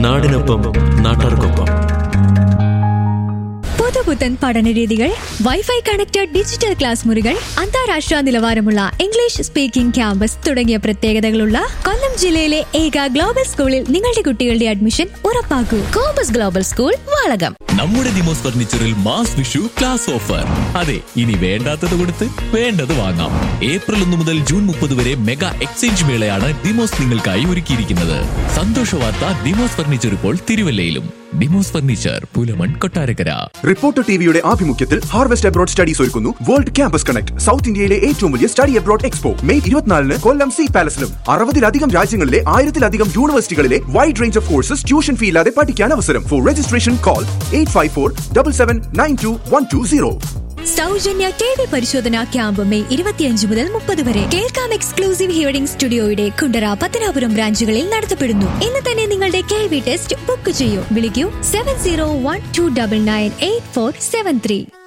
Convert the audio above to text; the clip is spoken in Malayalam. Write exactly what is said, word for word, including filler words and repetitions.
നാടിനൊപ്പം നാട്ടാർക്കൊപ്പം. പുതുപുത്തൻ പഠനരീതികൾ, വൈഫൈ കണക്റ്റഡ് ഡിജിറ്റൽ ക്ലാസ് മുറികൾ, അന്താരാഷ്ട്ര നിലവാരമുള്ള ഇംഗ്ലീഷ് സ്പീക്കിംഗ് ക്യാമ്പസ് തുടങ്ങിയ പ്രത്യേകതകളുള്ള കൊല്ലം ജില്ലയിലെ ഏക ഗ്ലോബൽ സ്കൂളിൽ നിങ്ങളുടെ കുട്ടികളുടെ admission ഉറപ്പാക്കൂ. Compass global school, Valakom. നമ്മുടെ Demos ഫർണിച്ചറിൽ mass Vishu class offer. അതെ, ഇനി വേണ്ടാത്തത് കൊടുത്ത് വേണ്ടത് വാങ്ങാം. ഏപ്രിൽ ഒന്ന് മുതൽ ജൂൺ മുപ്പത് വരെ മെഗാ എക്സ്ചേഞ്ച് മേളയാണ് ദിമോസ് നിങ്ങൾക്കായി ഒരുക്കിയിരിക്കുന്നത്. സന്തോഷ വാർത്ത, ദിമോസ് ഫർണിച്ചർ ഇപ്പോൾ തിരുവല്ലയിലും. ഡിമോസ് ഫർണിച്ചർ, പുലമൺ, കൊട്ടാരക്കര. റിപ്പോർട്ടർ ടിവിയുടെ ആഭിമുഖ്യത്തിൽ ഹാർവെസ്റ്റ് അബ്രോഡ് സ്റ്റഡീസ് ഒരുക്കുന്നു വേൾഡ് ക്യാമ്പസ് കണക്ട്, സൗത്ത് ഇന്ത്യയിലെ ഏറ്റവും വലിയ സ്റ്റഡി അബ്രോഡ് എക്സ്പോ. മെയ് ഇരുപത്തിനാലിന് കൊല്ലം സി പാലസിലും അറുപതിലധികം രാജ്യങ്ങളിലെ ആയിരത്തിലധികം യൂണിവേഴ്സിറ്റികളിലെ wide range of courses tuition fee ഇല്ലാതെ പഠിക്കാൻ അവസരം. Four registration call eight five four double seven nine to one two zero. സൗജന്യ ടി വി പരിശോധന ക്യാമ്പ് മെയ് ഇരുപത്തിയഞ്ച് മുതൽ മുപ്പത് വരെ കേൾക്കാം എക്സ്ക്ലൂസീവ് ഹിയറിംഗ് സ്റ്റുഡിയോയുടെ കുണ്ടറ, പത്തനാപുരം ബ്രാഞ്ചുകളിൽ നടത്തപ്പെടുന്നു. ഇന്ന് തന്നെ നിങ്ങളുടെ കെ വി ടെസ്റ്റ് ബുക്ക് ചെയ്യൂ. വിളിക്കൂ seven zero one two double nine eight four seven three.